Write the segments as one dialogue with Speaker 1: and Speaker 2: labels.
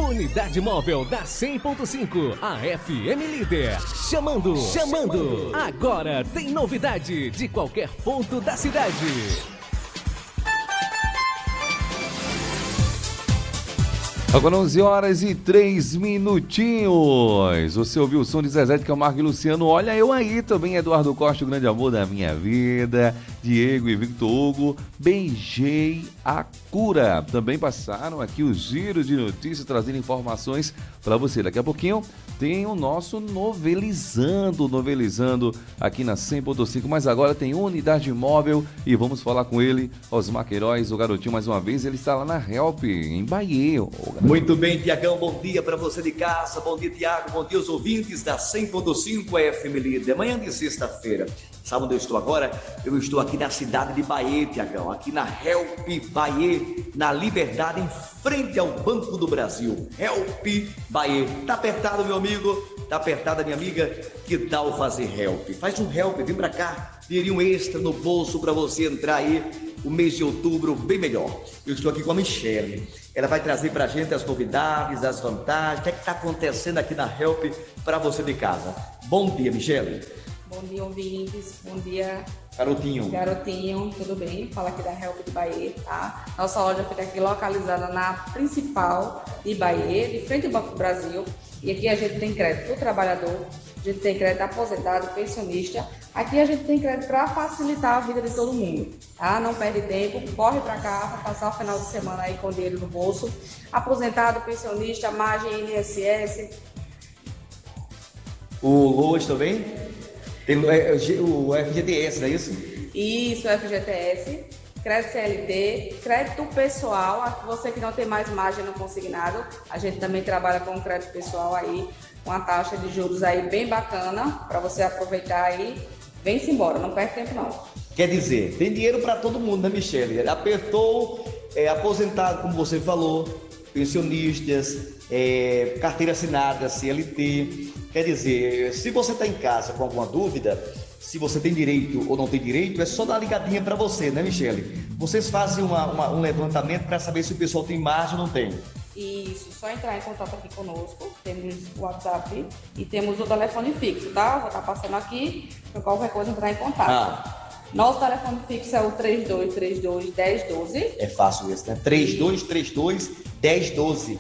Speaker 1: Unidade móvel da 100.5, a FM líder. Chamando. Agora tem novidade de qualquer ponto da cidade.
Speaker 2: Agora 11 horas e 3 minutinhos. Você ouviu o som de Zezé de Camargo e Luciano? Olha eu aí também, Eduardo Costa, o grande amor da minha vida. Diego e Victor Hugo, beijei a cura. Também passaram aqui o giro de notícias, trazendo informações para você. Daqui a pouquinho tem o nosso novelizando aqui na 100.5, mas agora tem Unidade Móvel e vamos falar com ele, Osmar Queiroz, o garotinho, mais uma vez. Ele está lá na Help, em Bahia.
Speaker 3: Muito bem, Tiagão, bom dia para você de casa, bom dia, Tiago, bom dia aos ouvintes da 100.5 FM Líder. Manhã de sexta-feira, sabe onde eu estou agora? Eu estou aqui na cidade de Bahia, Tiagão, aqui na Help Bahia, na Liberdade, em frente ao Banco do Brasil. Help Bahia. Tá apertado, meu amigo? Tá apertada, minha amiga? Que tal fazer Help? Faz um Help, vem pra cá, dinheirinho extra no bolso para você entrar aí o mês de outubro bem melhor. Eu estou aqui com a Michele. Ela vai trazer pra gente as novidades, as vantagens, o que é que tá acontecendo aqui na Help para você de casa. Bom dia, Michele.
Speaker 4: Bom dia, ouvintes. Bom dia,
Speaker 3: Garotinho,
Speaker 4: tudo bem? Fala aqui da Help de Bahia, tá? Nossa loja fica aqui localizada na principal de Bahia, de frente ao Banco do Brasil. E aqui a gente tem crédito para o trabalhador, a gente tem crédito aposentado, pensionista. Aqui a gente tem crédito para facilitar a vida de todo mundo, tá? Não perde tempo, corre para cá para passar o final de semana aí com dinheiro no bolso. Aposentado, pensionista, margem INSS.
Speaker 3: o Loas também? Tem o FGTS, não é isso?
Speaker 4: Isso, FGTS, crédito CLT, crédito pessoal, você que não tem mais margem no consignado, a gente também trabalha com crédito pessoal aí, com a taxa de juros aí bem bacana, para você aproveitar aí, vem-se embora, não perde tempo não.
Speaker 3: Quer dizer, tem dinheiro para todo mundo, né, Michele? Apertou, aposentado, como você falou, pensionistas, carteira assinada, CLT. Quer dizer, se você está em casa com alguma dúvida, se você tem direito ou não tem direito, é só dar uma ligadinha para você, né, Michele? Vocês fazem um levantamento para saber se o pessoal tem margem ou não tem.
Speaker 4: Isso, só entrar em contato aqui conosco, temos o WhatsApp e temos o telefone fixo, tá? Vou estar passando aqui, para qualquer coisa entrar em contato. Nosso telefone fixo é o 3232-1012.
Speaker 3: É fácil esse, né? 3232-1012.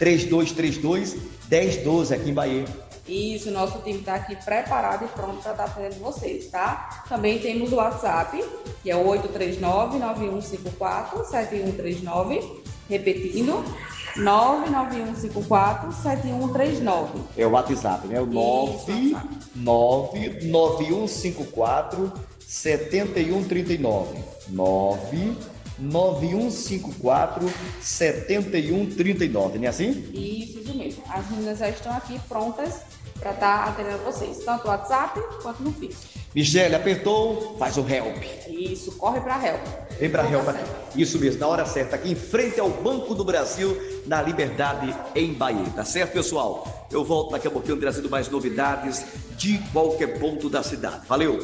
Speaker 3: 3232-1012 aqui em Bahia.
Speaker 4: Isso, nosso time está aqui preparado e pronto para estar atendendo vocês, tá? Também temos o WhatsApp, que é o 839-9154-7139. Repetindo, 99154-7139. É o WhatsApp, né? O 99154-7139. 99154-7139, não é assim? Isso mesmo. As meninas já estão aqui prontas para estar atendendo vocês, tanto no WhatsApp quanto no fixo.
Speaker 3: Michele, apertou, faz o Help.
Speaker 4: Isso, corre para Help.
Speaker 3: Vem para Help. Isso mesmo, na hora certa, aqui em frente ao Banco do Brasil, na Liberdade, em Bahia. Tá certo, pessoal? Eu volto daqui a pouquinho trazendo mais novidades de qualquer ponto da cidade. Valeu!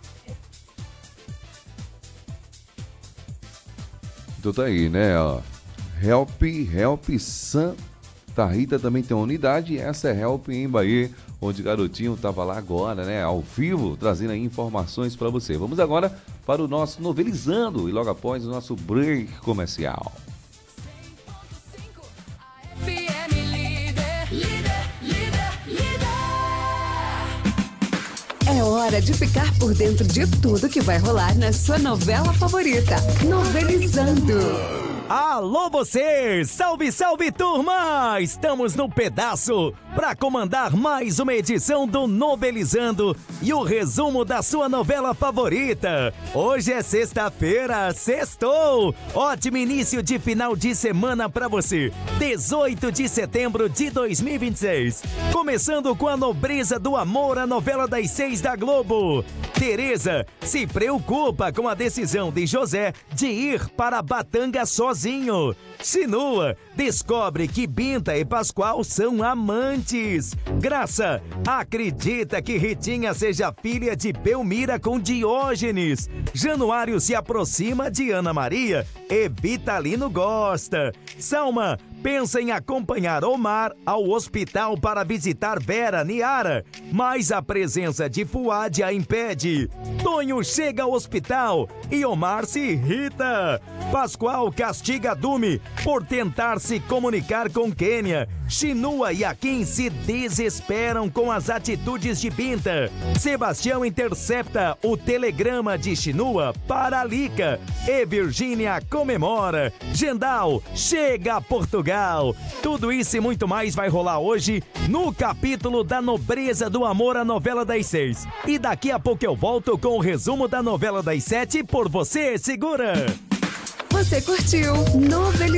Speaker 2: Então tá aí, né? Ó. Help Santa Rita também tem uma unidade. Essa é Help em Bahia, onde o garotinho tava lá agora, né? Ao vivo, trazendo aí informações para você. Vamos agora para o nosso Novelizando e logo após o nosso break comercial.
Speaker 5: É hora de ficar por dentro de tudo que vai rolar na sua novela favorita. Novelizando.
Speaker 1: Alô você! Salve, salve turma! Estamos no pedaço para comandar mais uma edição do Novelizando e o resumo da sua novela favorita. Hoje é sexta-feira, sextou! Ótimo início de final de semana para você. 18 de setembro de 2026. Começando com a Nobreza do Amor, a novela das 6 da Globo. Tereza se preocupa com a decisão de José de ir para Batanga sozinho. Chinua descobre que Binta e Pascoal são amantes. Graça acredita que Ritinha seja filha de Belmira com Diógenes. Januário se aproxima de Ana Maria e Vitalino gosta. Salma pensa em acompanhar Omar ao hospital para visitar Vera Niara, mas a presença de Fuad a impede. Tonho chega ao hospital e Omar se irrita. Pascoal castiga Dume por tentar se comunicar com Quênia. Chinua e Akin se desesperam com as atitudes de Binta. Sebastião intercepta o telegrama de Chinua para Lica e Virgínia comemora. Gendal chega a Portugal. Tudo isso e muito mais vai rolar hoje no capítulo da Nobreza do Amor, a novela das 6. E daqui a pouco eu volto com o resumo da novela das 7 por Você Segura.
Speaker 5: Você curtiu Novelizando.